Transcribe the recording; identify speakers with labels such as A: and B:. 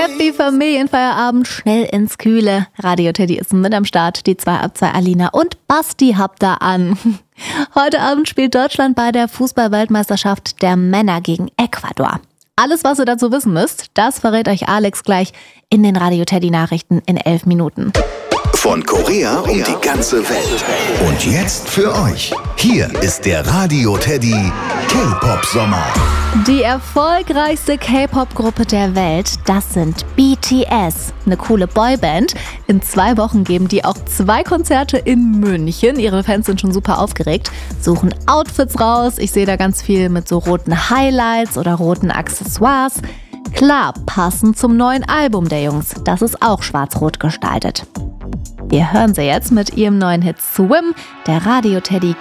A: Happy Familienfeierabend, schnell ins Kühle. Radio Teddy ist mit am Start, die 2 ab 2 Alina und Basti habt da an. Heute Abend spielt Deutschland bei der Fußball-Weltmeisterschaft der Männer gegen Ecuador. Alles, was ihr dazu wissen müsst, das verrät euch Alex gleich in den Radio Teddy Nachrichten in 11 Minuten.
B: Von Korea um die ganze Welt. Und jetzt für euch. Hier ist der Radio Teddy K-Pop Sommer.
A: Die erfolgreichste K-Pop-Gruppe der Welt, das sind BTS. Eine coole Boyband. In 2 Wochen geben die auch 2 Konzerte in München. Ihre Fans sind schon super aufgeregt, suchen Outfits raus. Ich sehe da ganz viel mit so roten Highlights oder roten Accessoires. Klar, passend zum neuen Album der Jungs. Das ist auch schwarz-rot gestaltet. Wir hören sie jetzt mit ihrem neuen Hit Swim, der Radio Teddy